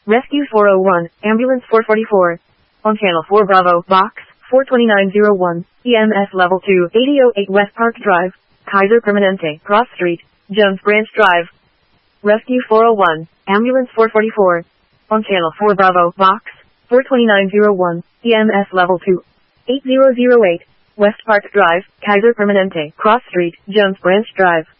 Rescue 401, Ambulance 444. On Channel 4 Bravo, Box 42901, EMS Level 2, 8008 West Park Drive, Kaiser Permanente, Cross Street, Jones Branch Drive. Rescue 401, Ambulance 444. On Channel 4 Bravo, Box 42901, EMS Level 2, 8008, West Park Drive, Kaiser Permanente, Cross Street, Jones Branch Drive.